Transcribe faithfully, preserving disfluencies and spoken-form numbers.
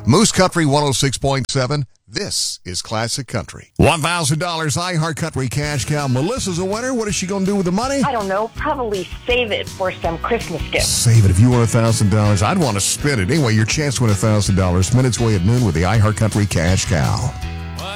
Moose Country one oh six point seven. This is Classic Country. one thousand dollars iHeart Country Cash Cow. Melissa's a winner. What is she going to do with the money? I don't know. Probably save it for some Christmas gift. Save it. If you won one thousand dollars, I'd want to spend it. Anyway, your chance to win one thousand dollars. Minutes away at noon with the iHeart Country Cash Cow.